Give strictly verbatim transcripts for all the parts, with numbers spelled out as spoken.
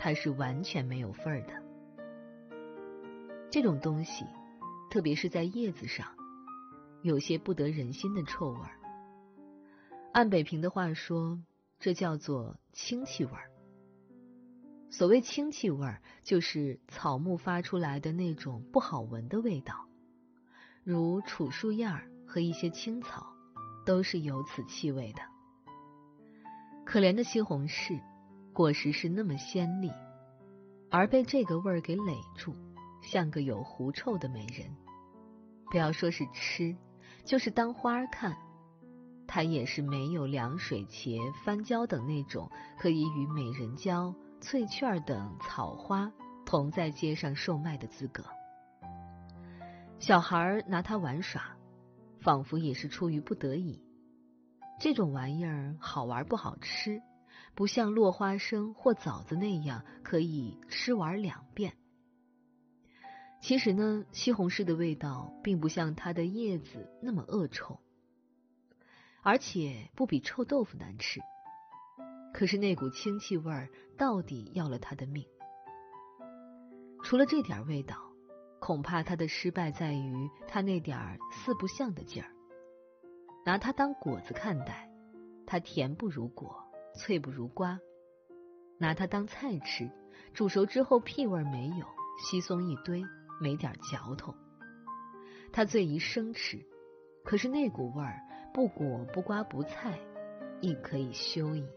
它是完全没有味儿的。这种东西，特别是在叶子上，有些不得人心的臭味儿。按北平的话说，这叫做氢气味儿。所谓氢气味儿，就是草木发出来的那种不好闻的味道，如楚树叶儿和一些青草，都是有此气味的。可怜的西红柿，果实是那么鲜丽，而被这个味儿给垒住，像个有狐臭的美人。不要说是吃，就是当花看，它也是没有凉水茄、番椒等那种可以与美人蕉、翠雀等草花同在街上售卖的资格。小孩拿它玩耍，仿佛也是出于不得已。这种玩意儿好玩不好吃，不像落花生或枣子那样可以吃玩两遍。其实呢，西红柿的味道并不像它的叶子那么恶臭，而且不比臭豆腐难吃。可是那股氢气味儿到底要了它的命。除了这点味道，恐怕它的失败在于它那点四不像的劲儿。拿它当果子看待，它甜不如果，脆不如瓜；拿它当菜吃，煮熟之后屁味没有，稀松一堆，没点嚼头。它最宜生吃，可是那股味儿不果不瓜不菜，亦可以休矣。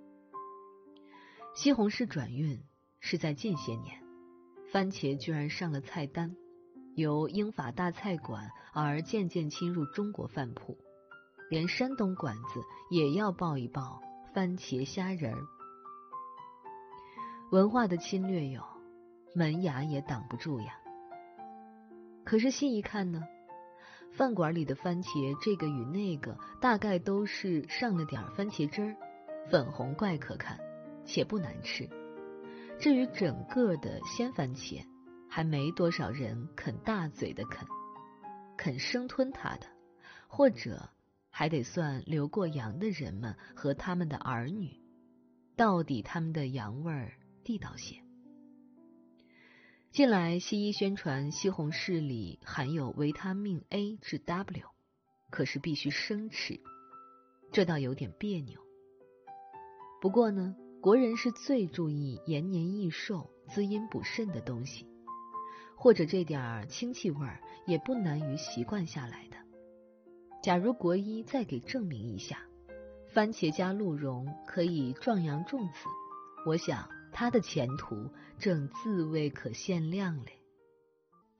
西红柿转运是在近些年，番茄居然上了菜单，由英法大菜馆而渐渐侵入中国饭铺，连山东馆子也要爆一爆番茄虾仁儿。文化的侵略有，门牙也挡不住呀。可是细一看呢，饭馆里的番茄这个与那个大概都是上了点番茄汁儿，粉红怪可看，且不难吃。至于整个的鲜番茄，还没多少人肯大嘴的啃，肯生吞它的，或者还得算留过洋的人们和他们的儿女，到底他们的洋味儿地道些。近来西医宣传西红柿里含有维他命 A 至 W， 可是必须生吃，这倒有点别扭。不过呢，国人是最注意延年益寿、滋阴补肾的东西，或者这点氢气味儿也不难于习惯下来的。假如国医再给证明一下，番茄加鹿茸可以壮阳重子，我想他的前途正自未可限量嘞。